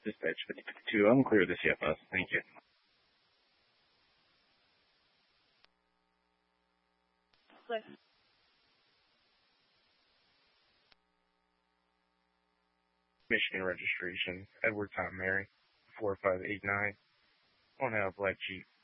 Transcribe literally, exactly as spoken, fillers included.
Dispatch fifty fifty-two. I'm clear of the C F S. Thank you. Clear. Michigan registration, Edward Tom Mary, four five eight nine. On a black Jeep.